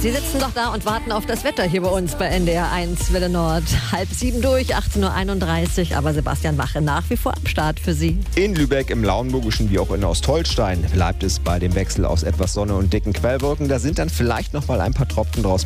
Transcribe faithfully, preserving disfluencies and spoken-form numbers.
Sie sitzen doch da und warten auf das Wetter hier bei uns bei N D R eins Welle Nord. Halb sieben durch, achtzehn Uhr einunddreißig, aber Sebastian Wache nach wie vor am Start für Sie. In Lübeck, im Lauenburgischen wie auch in Ostholstein bleibt es bei dem Wechsel aus etwas Sonne und dicken Quellwolken. Da sind dann vielleicht noch mal ein paar Tropfen draus